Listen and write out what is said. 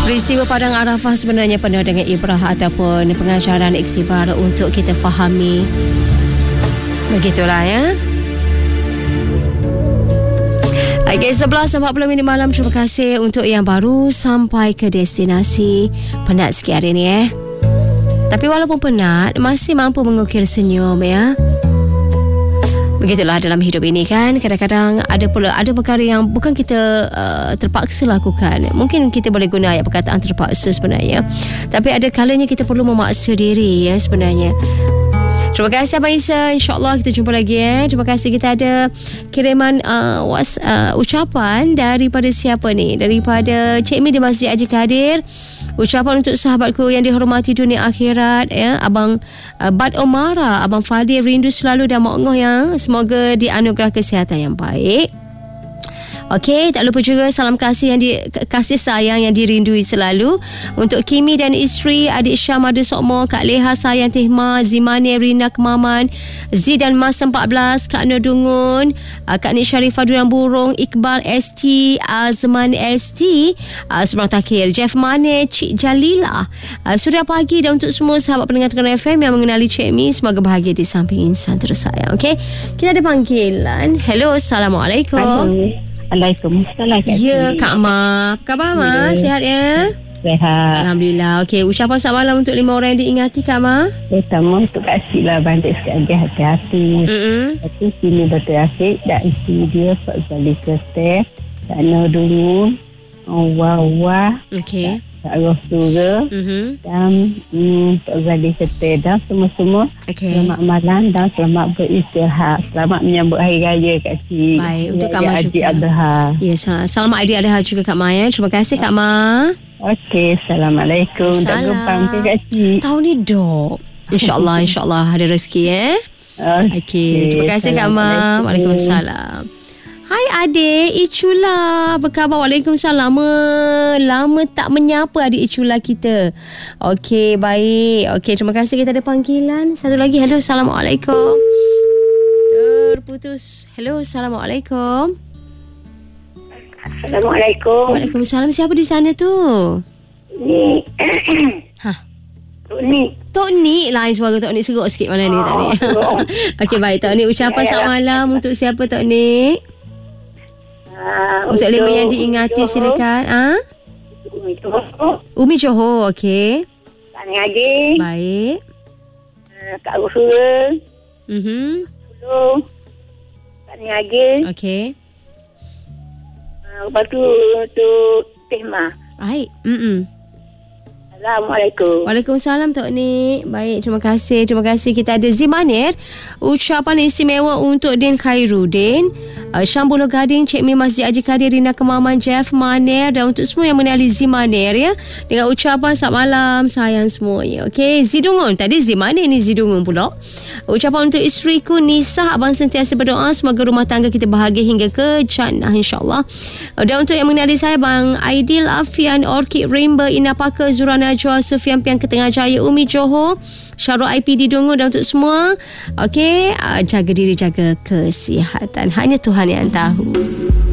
Peristiwa Padang Arafah sebenarnya penuh dengan ibrah ataupun pengajaran iktibar untuk kita fahami. Begitulah ya. Okay, 11.40 malam. Terima kasih untuk yang baru sampai ke destinasi. Penat sikit hari ni Tapi walaupun penat, masih mampu mengukir senyum ya. Begitulah dalam hidup ini kan. Kadang-kadang ada perkara yang bukan kita terpaksa lakukan. Mungkin kita boleh guna ayat perkataan terpaksa sebenarnya. Tapi ada kalanya kita perlu memaksa diri ya sebenarnya. Terima kasih Abang Isa. InsyaAllah kita jumpa lagi Terima kasih. Kita ada kiriman ucapan daripada siapa ni? Daripada Cik Mi di Masjid Haji Kadir. Ucapan untuk sahabatku yang dihormati dunia akhirat Abang Bad Omara, Abang Fadil, rindu selalu dan maungoh ya. Semoga dianugerah kesihatan yang baik. Okey, tak lupa juga salam kasih kasih sayang yang dirindui selalu untuk Kimi dan isteri, adik Syam ada Sokmo, Kak Leha sayang Tehma, Zimane Rina Kemaman, Z dan Mas 14, Kak Nur Dungun, Kak Nik Sharifah Duran Burung, Iqbal ST, Azman ST, Seberang Takhir, Jeff Mane, Cik Jalila. Sudah pagi dan untuk semua sahabat pendengar Terengganu FM yang mengenali Cik Mi, semoga bahagia di samping insan tersayang. Okey, kita ada panggilan. Hello, Assalamualaikum. Waalaikumsalam. Ya, Kak Ma. Apa khabar, Ma? Sihat ya? Sehat. Alhamdulillah. Okey, ucapan selamat malam untuk 5 orang yang diingati, Kak Ma. Pertama, untuk Kak Syila balik sekali hati-hati. Lepas sini Dr. Afiq dan isteri dia Pak Zali Kerteh, Kak Nur Dungun, Wah. Okey. Kak Rosura dan Pak Zali Kerteh dan semua-semua. Okey. Selamat malam dan selamat beristirahat. Selamat menyambut Hari Raya Kak Syila. Baik, untuk Kak Ma juga. Adik Adha. Ya, selamat Adik Adha juga Kak Ma ya. Terima kasih Kak Ma. Okey, Assalamualaikum. Tak gempang ke Kak Syila. Tahun ni dok. InsyaAllah ada rezeki Okey. Terima kasih Kak Ma. Waalaikumsalam. Hai adik Icula, apa khabar? Waalaikumsalam. Lama tak menyapa adik Icula kita. Okey, baik. Okey, terima kasih. Kita ada panggilan. Satu lagi. Hello, Assalamualaikum. Terputus. Hello, Assalamualaikum. Assalamualaikum. Waalaikumsalam. Siapa di sana tu? Ni. Tok Nik lah suara Tok Nik seruk sikit malam ni tadi. Okey, baik Tok Nik. Ucapan selamat malam untuk siapa Tok Nik? Untuk 5 yang diingati silakan. Umi Johor. Okey. Kak Nik Haji. Baik. Kak Rosura. Kak Nik Haji. Okey. Lepas tu untuk Tehma. Baik. Assalamualaikum. Waalaikumsalam Tok Nik. Baik, terima kasih. Terima kasih. Kita ada Zimanir. Ucapan istimewa untuk Din Khairuddin, Syambulo Gading, Cik Mi Masjid Haji Kadir, Rina Kemaman, Jeff Maner dan untuk semua yang mengenali Zimanir ya. Dengan ucapan selamat malam sayang semuanya. Okey, Zidungun. Tadi Zimanir ni Zidungun pula. Ucapan untuk isteriku Nisa, abang sentiasa berdoa semoga rumah tangga kita bahagia hingga ke jannah insya-Allah. Dan untuk yang mengenali saya Bang Aidil, Afian, Orchid Rainbow, Ina Paka, Zurana Najwa, Sufian Piang Ketengah Jaya, Umi Johor, Syarul IP di Dungu dan untuk semua. Okey, jaga diri, jaga kesihatan. Hanya Tuhan yang tahu.